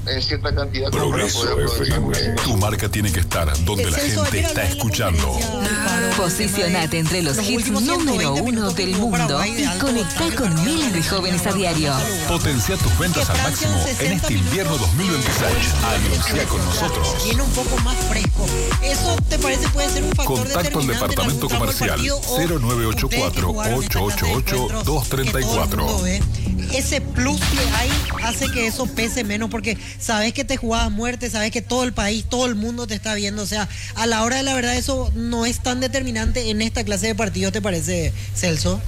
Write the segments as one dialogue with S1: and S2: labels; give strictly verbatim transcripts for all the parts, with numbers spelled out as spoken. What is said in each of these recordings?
S1: en cierta cantidad como para
S2: Progreso
S1: poder aprovechar.
S2: F M. Tu marca tiene que estar donde la gente está escuchando.
S3: Posicionate entre los hits número uno del mundo y conectá con miles de jóvenes a diario.
S2: Potencia tus ventas al máximo en este invierno dos mil veintiséis. Anuncia con nosotros.
S4: Viene un poco más fresco. ¿Eso te parece puede ser un factor
S2: Contacto al
S4: determinante
S2: departamento
S4: en algún
S2: comercial
S4: tramo del partido,
S2: cero nueve ocho cuatro, ocho ocho ocho, dos tres cuatro.
S4: Ese plus que hay hace que eso pese menos porque sabes que te jugás a muerte, sabes que todo el país, todo el mundo te está viendo. O sea, a la hora de la verdad eso no es tan determinante en esta clase de partidos, ¿te parece, Celso?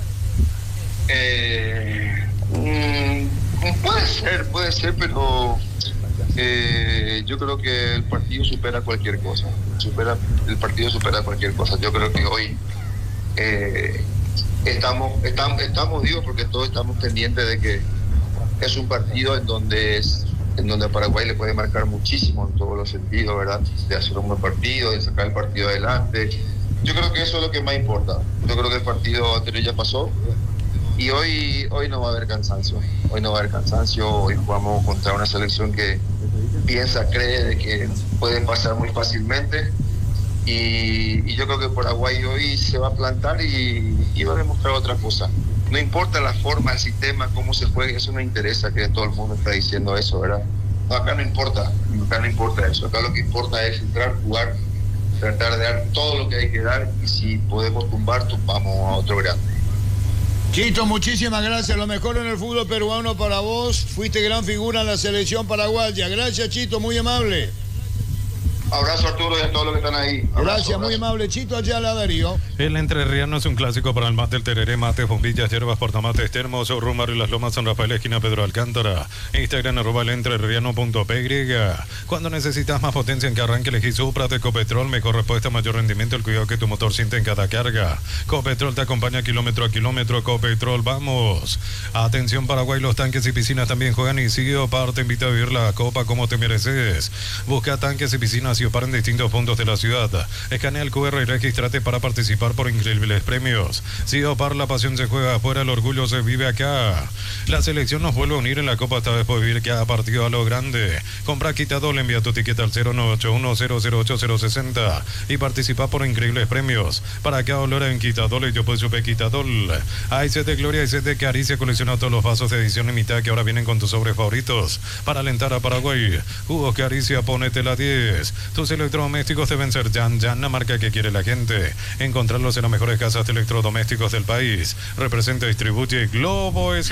S1: Eh, mm, puede ser, puede ser, pero eh, yo creo que el partido supera cualquier cosa. Supera, el partido supera cualquier cosa. Yo creo que hoy eh, estamos, estamos, estamos, digo, porque todos estamos pendientes de que es un partido en donde es, en donde Paraguay le puede marcar muchísimo en todos los sentidos, ¿verdad? De hacer un buen partido, de sacar el partido adelante. Yo creo que eso es lo que más importa. Yo creo que el partido anterior ya pasó y hoy, hoy no va a haber cansancio. Hoy no va a haber cansancio. Hoy jugamos contra una selección que piensa, cree de que puede pasar muy fácilmente y, y yo creo que Paraguay hoy se va a plantar y, y va a demostrar otra cosa. No importa la forma, el sistema, cómo se juegue, eso no interesa, que todo el mundo está diciendo eso, ¿verdad? No, acá no importa, acá no importa eso. Acá lo que importa es entrar, jugar, tratar de dar todo lo que hay que dar y si podemos tumbar, tumbamos a otro grande.
S5: Chito, muchísimas gracias. Lo mejor en el fútbol peruano para vos. Fuiste gran figura en la selección paraguaya. Gracias, Chito, muy amable.
S1: Abrazo, Arturo, y a todos los que están ahí. Abrazo,
S5: Gracias,
S1: abrazo.
S5: muy amable. Chito, allá la Darío.
S6: El entrerriano es un clásico para el mate, el tereré, mate, bombillas, hierbas, portamates, termos, rumbar y las lomas, San Rafael, esquina Pedro Alcántara. Instagram, arroba el entrerriano punto p y. Cuando necesitas más potencia en que arranque, elegí Supra de Copetrol, mejor respuesta, mayor rendimiento, el cuidado que tu motor siente en cada carga. Copetrol te acompaña kilómetro a kilómetro. Copetrol, vamos. Atención, Paraguay, los tanques y piscinas también juegan y Sido Par te invita a vivir la copa como te mereces. Busca tanques y piscinas Sido Par en distintos puntos de la ciudad. Escanea el cu erre y regístrate para participar por increíbles premios. Sido Par, la pasión se juega afuera, el orgullo se vive acá. La selección nos vuelve a unir en la Copa, esta vez por vivir cada partido a lo grande. Compra Quitadol, envía tu ticket al cero nueve ocho uno, cero cero ocho, cero seis cero y participa por increíbles premios. Para cada olor en Quitadol y yo pues supe Quitadol. Hay set de gloria y set de caricia, colecciona todos los vasos de edición limitada que ahora vienen con tus sobres favoritos. Para alentar a Paraguay, jugos Caricia, ponete la diez. Tus electrodomésticos deben ser Yan Yan, la marca que quiere la gente. Encontrarlos en las mejores casas de electrodomésticos del país. Representa, distribuye Globo S.